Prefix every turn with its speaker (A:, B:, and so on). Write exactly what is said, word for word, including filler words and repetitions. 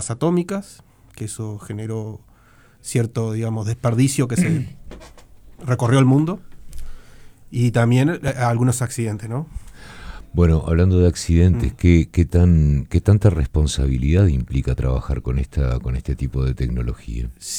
A: bombas atómicas, que eso generó cierto, digamos, desperdicio que se recorrió el mundo, y también eh, algunos accidentes, ¿no?
B: Bueno, hablando de accidentes, mm. ¿qué, qué, tan, ¿qué tanta responsabilidad implica trabajar con, esta, con este tipo de tecnología?